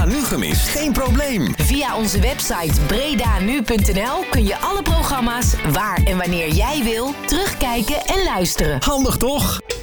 Breda Nu gemist? Geen probleem. Via onze website bredanu.nl kun je alle programma's waar en wanneer jij wil terugkijken en luisteren. Handig toch?